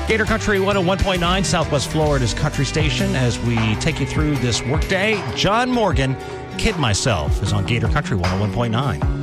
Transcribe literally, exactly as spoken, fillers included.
Gator Country one oh one point nine, Southwest Florida's country station. As we take you through this workday, John Morgan, Kid Myself, is on Gator Country one oh one point nine.